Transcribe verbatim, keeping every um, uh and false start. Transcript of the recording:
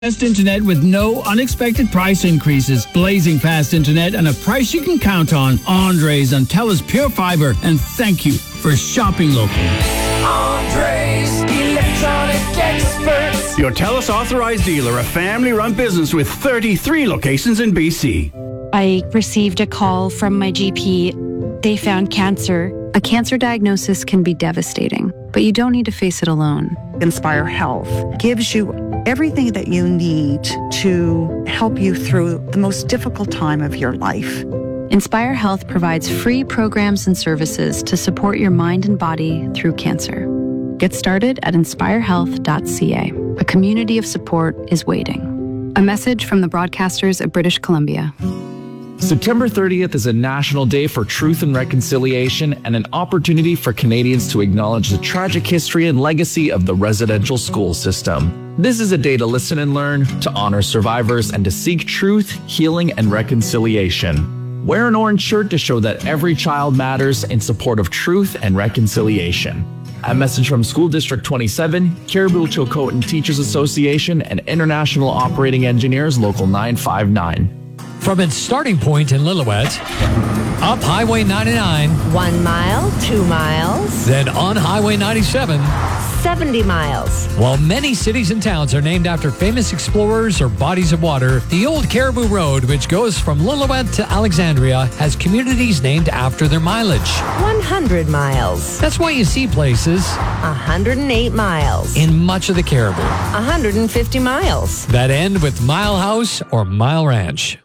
Fast internet with no unexpected price increases. Blazing fast internet and a price you can count on. Andres on TELUS Pure Fiber. And thank you for shopping local. Andres Electronic Experts. Your TELUS authorized dealer, a family-run business with thirty-three locations in B C. I received a call from my G P. They found cancer. A cancer diagnosis can be devastating, but you don't need to face it alone. Inspire Health gives you everything that you need to help you through the most difficult time of your life. Inspire Health provides free programs and services to support your mind and body through cancer. Get started at inspire health dot c a. A community of support is waiting. A message from the broadcasters of British Columbia. September thirtieth is a national day for truth and reconciliation and an opportunity for Canadians to acknowledge the tragic history and legacy of the residential school system. This is a day to listen and learn, to honor survivors, and to seek truth, healing, and reconciliation. Wear an orange shirt to show that every child matters in support of truth and reconciliation. A message from School District twenty-seven, Caribou Chilcotin Teachers Association, and International Operating Engineers Local nine five nine. From its starting point in Lillooet, up Highway ninety-nine. One mile, two miles. Then on Highway ninety-seven. seventy miles. While many cities and towns are named after famous explorers or bodies of water, the old Caribou Road, which goes from Lillooet to Alexandria, has communities named after their mileage. one hundred miles. That's why you see places. one hundred eight miles. In much of the Caribou. one hundred fifty miles. That end with Mile House or Mile Ranch.